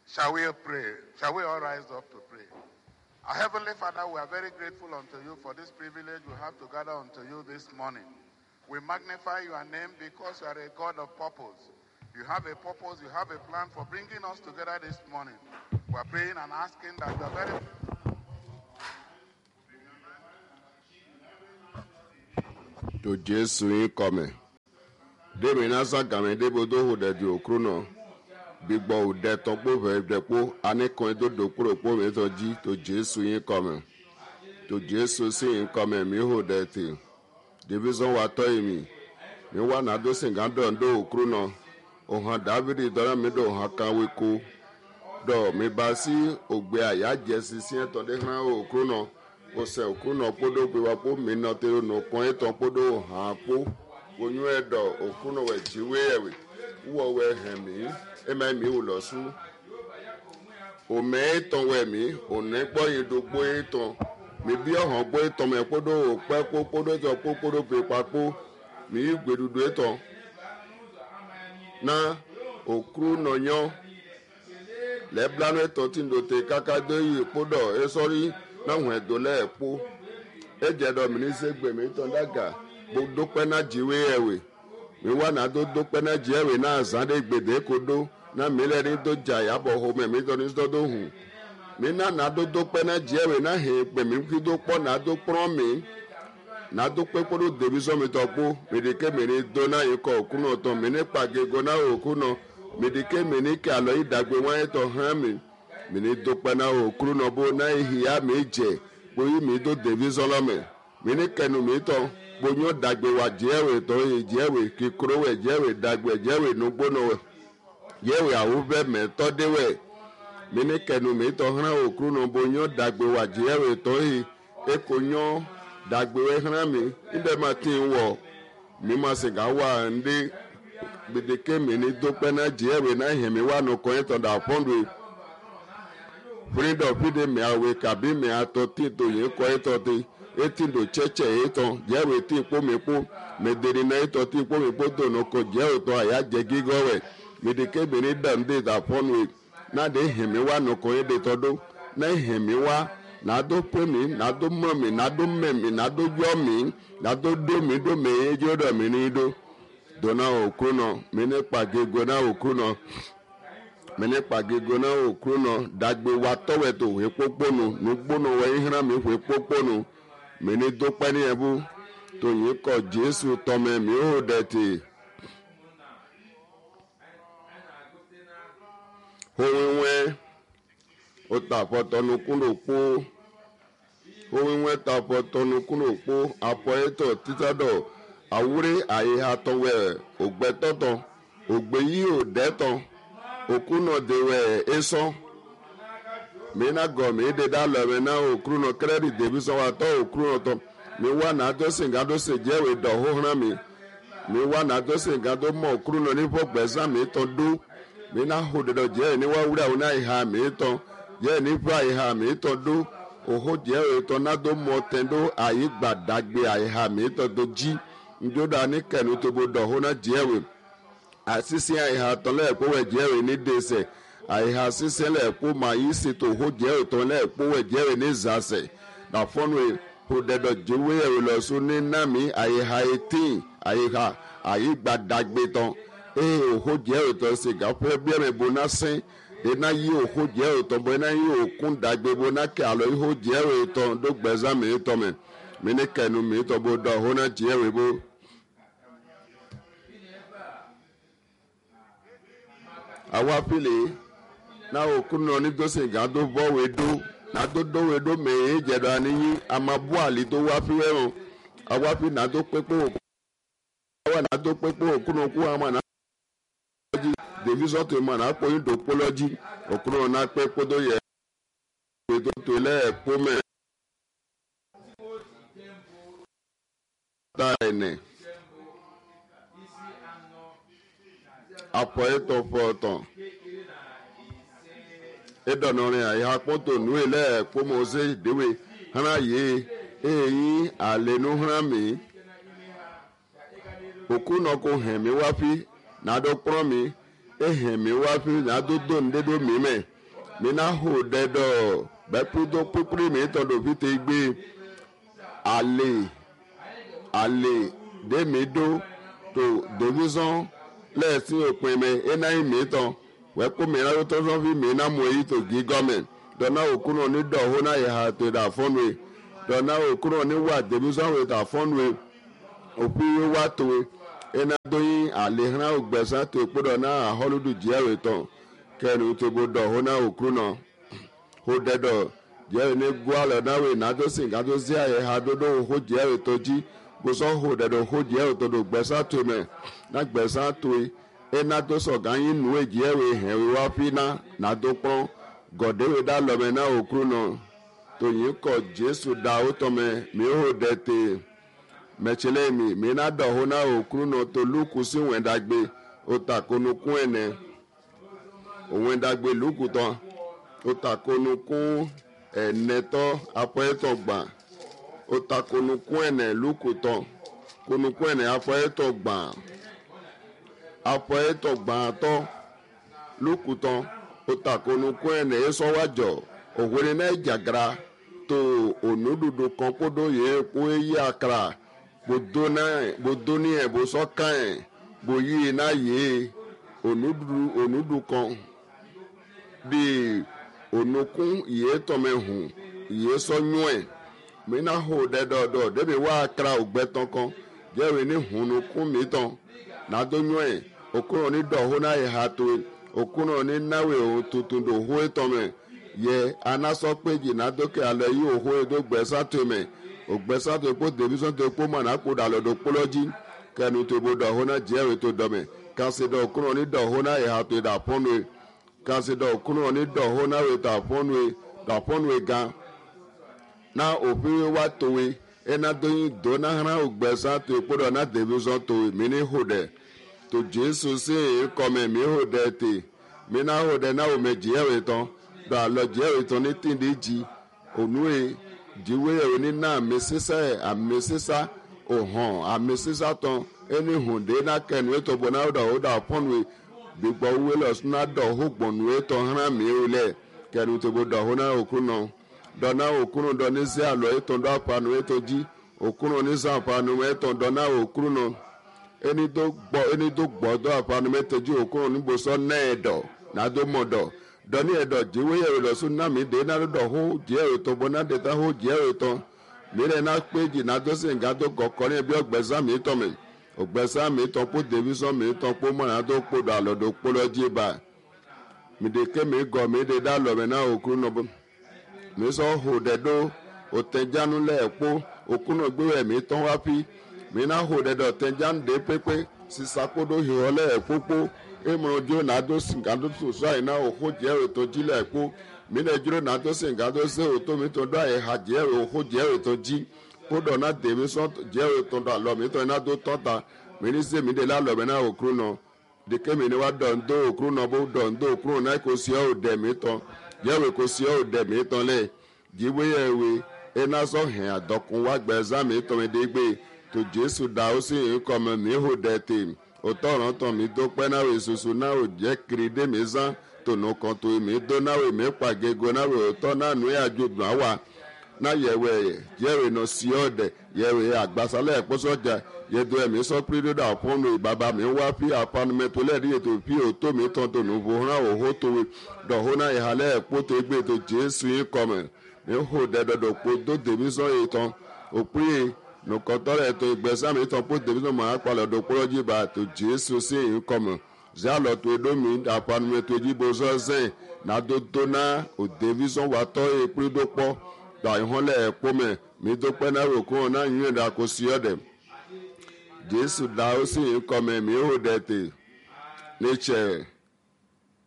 Shall we pray? Shall we all rise up to pray? Our Heavenly Father, we are very grateful unto you for this privilege we have to gather unto you this morning. We magnify your name because you are a God of purpose. You have a purpose, you have a plan for bringing us together this morning. We are praying and asking that you are very... To Jesu in come. Demi nasa game debo do ho de di okruno. Bigbo o de ton po ve de po ane kon do do kuro po me to ji to Jesu in come. To Jesu si in come mi ho de ti. Division wa to imi. Mi wa na do singa do okruno. O han David do mi do han kan we ko. Do mi ba si ogbe aya je sisi en to de han okruno. O se okruno podo pe wa po mi no te no kon e ton podo han po. Onyu edo okuno we jiwe ewe wo we hemi eme mi wo losu o me ton we mi o ne gbo yin do gbo eton mi bi ohan gbo eton me podo o pe po podo jo po podo pe papo mi gbedudu eton na okuno yan le blanu eton tin do te kaka de yi podo e sorry na hun edo le epo e je do mi ni se gbe mi ton daga gbogbo pena jiwe ewe mi wa na do pena jiwe na azande gbede kodo na mileri do jaya bo ho me do ni do hu mi na do pena jiwe na he pe mi ki do po na do pro mi na do pe kodo deviso mi to po mi de ke mi ni do na iko okuno to mi ni pagego na okuno mi de ke mi ni ka lo idagbe won to han mi ni do pena okuno bo na ihia mi je bo yi mi do deviso lo mi ni kenu mi to bonyo dagbe wa jewe to jewe ki krowe jewe dagbe jewe no gbono we jewe awube me to dewe mini kenu mi to hran okru no bonyo dagbe wa jewe to e konyo dagbe we hran mi inde ma tin wo mi ma se ga wa ndi bideke mi ni do pe na jewe na he mi wa no ko to da pondwe freedom fide me awe kabi me atoti to ye ko to ti etindo cheche eton jewe ti po me po me deri na eto ti po me po to no ko jewe to aya je gigowe me de ke be ni dan de da ponwe na de hemi wa no ko ede to do na hemi wa na do pe mi na do mo mi na do me mi na do yo mi na do mi do me ejo do mi ni do na okuno me ne pagego na okuno me ne pagego na okuno dagbe wa towe to we poponu no gbono we hran mi we poponu mi ní dúpẹ́ ní ẹbú tó yín kọ Jésù tọmọ mi ò dẹ̀tì. Ohunwẹ́ ó tàpọ̀ tọnu kúrò pó ohunwẹ́ tàpọ̀ tọnu kúrò pó àpọ̀ ètò títọ́dọ̀ àwúrẹ́ àyíha tọwẹ́ ògbẹ́tọ̀tọ̀ ògbé yìí ò dẹ́tọ̀ òkúnà dèwẹ̀ èso. Mina go mi de da lo me na okruno credit debi so wa to okruno to mi wa na do singa do se jewe do ho hran mi wa na do singa do mo okruno ni fo gbesa mi to do mi na ho de do je ni wa wura una iha mi to je ni fa iha mi to do oho jewe to na do mo tendo ayi gbadagbe iha mi to do ji ndo da ni kenu to bo do ho na jewe asisi iha to le ko we jewe ni dese àìhà sísẹ́lẹ̀ ẹ̀kọ́ máa yí ṣètò òhó jẹ́ ìtàn lẹ́ẹ̀kọ́ wẹ̀ jẹ́rìí ní ìzàsẹ̀ nà fọ́nù èkó dẹ̀dọ̀ jẹ́wé ẹ̀rọ lọ́sùn ní nàmí àìhà eighteen àìhà àyígbàdàgbé tán òhó jẹ́ ìtàn sìgá fẹ́ bẹ́ẹ̀rẹ̀ bọ́nà sẹ́n dẹ́nà yí òhó jẹ́ ìtàn bọ́nà yí òkun dàgbé bọ́nà kẹ́ àlọ́ ìhó jẹ́ ìtàn dọ́gbẹ̀zá mi ìtàn mi ní kẹ́nu mi ìtàn bó dọ̀ ọ̀hún náà jẹ́ ìbò. àwa pìlẹ̀ na okuno ni dose ga do bo we do na do we do me je do aniyin amabu ali to wa fi weron awa fi na do pepo awa na do pepo okuno ku ama na ji division to ma na po yin do pology okuno na pepo do ye we do to le po me ta ene apo eto foton edonore ya poto nu ele pomose dewe hana ye eyin alenu hana mi okuno ko hemi wa fi na do pro mi ehemi wa fi na do do ndedo mi me mina ho dedo bepudo pupri mi to do vite gbe ale de mi do to division lẹ́ẹ̀sì òpin mi iná ìmí tán wẹ́pọ̀ mìíràn tó tọ́ sọ́fì mìíràn mú èyí tó gí gọ́ọ̀mẹ̀ntì dọ̀nà òkúrò ní dọ̀hún náà yẹ ha tó dà fọ́nù ẹ̀ dọ̀nà òkúrò ní wà division wẹ̀ dà fọ́nù ẹ̀ òpin yóò wá tó ẹ̀ iná dóyin àlehàn ògbẹ̀sán tó ìpọ́dọ̀ náà àhọ́lùdù jẹ́rìí tán kẹ́ni tó bó dọ̀hún náà òkúrò náà ó dẹ́dọ̀ jẹ́rìí ní gbọ́àlọ̀ náà wẹ̀ nàdọ́sìn kàdọ́sí àyẹ̀ ha dódó òhó jẹ́rìí tó jí bùsọ̀ hó dẹ́dọ̀ hó jẹ́rìí tó dò gbẹ̀sán tó mẹ́ na gbẹ̀sán tó ena tó sọ̀gá yín nù èjì ẹ̀wẹ̀ hẹ̀wé wá fi ná nà tó pọ́n gọ̀dẹ́wé dá lọ́mẹ náà òkúrú náà tòyìn kọ̀ jésù dá ó tọ́mẹ mi ó dẹ̀ tè mẹ̀tsẹ̀lẹ̀ mi ná dọ̀hó náà òkúrú náà tó lùkù sí wẹ̀ndàgbé ó tàkónukún ẹ̀nẹ̀ òwẹ̀ndàgbé lùkù tán ó tàkónukún ẹ̀nẹ̀ tọ́ apọ̀ẹ́tọ̀ gbà ó tàkónukún ẹ̀nẹ̀ lùkù tán kónukún ẹ̀nẹ̀ apọ̀ẹ́tọ̀ gbà apọ̀ẹ́tọ̀ gbà tọ́ lùkù tán ó tàkónukún ẹ̀nẹ̀ ẹ̀sọ́wájọ òwúrẹ́ náà jàgàrà tó ònúdùdù kan kódó yẹ kó yí àkàrà gbòdó ní ẹ̀ bó sọ́kà ẹ̀ bó yí iná yé ònúdù kan bí ònùkún yẹ tọ́mẹ̀hùn yẹ sọ́nyún ẹ̀ mina ho dẹ́dọ̀dọ̀ débi wá àkàrà ògbẹ́tàn kan jẹ́rìí ní hùnùkún mi tán nàdónyún ẹ̀ òkúrò ní dọ̀hún náà yẹ ha tó òkúrò ní náwó ohun tuntun tó hó tọ́mẹ̀ yẹ anásọ́péjì nàdókè alẹ́ yìí òhó èdò gbẹ̀sàtò mẹ́ ògbẹ́sàtò epo tẹ̀mísọ́ tó epo mọ̀ nàkó dàlọ́dọ̀ kpọ́lọ́jì kẹ́nu tó bo dọ̀hún náà jẹ́rìí tó dọ̀mẹ̀ kásìdọ̀ òkúrò ní dọ̀hún náà yẹ ha tó dà pọ́nù ẹ̀ kásìdọ̀ òkúrò ní dọ̀hún náà yẹ dà pọ́nù ẹ̀ gan na òfin wa towe ena doyin dona hana ògbẹ́sà tó epo dọ̀ náà tẹ̀mísọ́ tó mi ní hó dẹ̀ tó jésù sí ìkọ́mẹ̀ mi hó dẹ̀ tè mi náà hó dẹ̀ náà ò mẹ jẹ́rìí tán dọ̀ àlọ́ jẹ́rìí tán ní tìǹdì jì ònúwe jìwé òní náà àmì sísá òhàn àmì sísá tán ẹni hùn dé náà kẹnu ètò bọ̀ náà dọ̀ ó dà pọ́nù gbígbọ́ owó lọ sí náà dọ̀ ó gbọ̀nù ètò hánà mi rẹ̀ kẹnu tó bọ̀ dọ̀ ó náà òkú náà dọ̀ náà òkú náà dọ̀ ní sí àlọ́ ètò dọ̀ àpànù ètò jí òkú náà ní sàpànù ètò dọ̀ náà òkú náà ẹni tó gbọ́ dọ̀ àpànù ètò jí òkú náà níbo sọ náà ẹ̀dọ̀ náà tó mọ̀ dọ̀ dɔni ɛdɔ dziwo yɛ ɛdɔ so na mi de na dɔ ho dziɛ etɔ bɔ na de ta ho dziɛ etɔ mi de na kpe dzi na do se nga do kɔkɔ ne bi ɔgbɛsa mi tɔ mi ɔgbɛsa mi tɔ kpo devi sɔn mi tɔ kpo mɔ na do kpo do alɔ do kpo lɔ dzi ba mi de ke mi gɔ mi de da lɔ mi na okunu nɔ bo mi sɔ ho de do otɛdzanu lɛ kpo okunu gbe wɛ mi tɔ wa pi mi na ho de do otɛdzanu de pepe sisako do hiwɔ lɛ kpokpo emɔdio nado singado soso ayi na oho jɛ eto dzi lɛ kpo mi ne dzro nado singado se oto mi to do ayi ha jɛ oho jɛ eto dzi kó dɔ na devi sɔn jɛ eto do alɔ mi to na do tɔta mi ni se mi de la alɔ mi na okuru nɔ deke mi ni wa dɔ ndo okuru nɔ bo dɔ ndo okuru na ko si o dɛ mi tɔ jɛ we ko si o dɛ mi tɔ lɛ dziwe yɛ we ena sɔ hɛn adɔkun wa gbɛ zã mi tɔ mi de gbe to jesu da o si kɔmɛ mi ho dɛ te òtọ́ràn tán mi tó pẹ́ náà èsoso náà ò jẹ́ kiri dé mi sán tònú kan tó mi dó náà mi pàgégo náà òtọ́ náà nù àjòdùn àwà náà yẹ̀wẹ̀ yẹ̀wẹ̀ náà sí ọ̀dẹ̀ yẹ̀wẹ̀ àgbàsálẹ̀ ẹ̀kpọ́sọ̀jà yẹ̀dọ̀ ẹ̀mí sọ pírídọ́dà fọ́nù ìbàbà mi wá pí apanumẹ́tò lẹ́ẹ̀dí ètò pí òtó mi tán tònú fòhùnà òhó tòwe dọ̀hó náà ìhàlẹ̀ ẹ̀kpọ́ tó gbé ètò jésù yín kọ́mẹ̀ mi hò dẹ́dọ̀dọ̀ kó tó dèmí sọ ìtàn òpin nukɔtɔrɔ to gbɛsami tɔn po deviso ma akpalɔ do kplɔ dzi ba to jesu se yi kɔmɔ zalɔ to edomi apanume to dzi bozɔ zɛ nadodo na o deviso watɔ ye kpli do kpɔ ta ihɔn lɛ ɛkpɔmɛ mi do kpɛ na ro kɔn na nyuie da ko si ɔdɛ jesu da o se yi kɔmɛ mi o dɛ te ne tsɛ.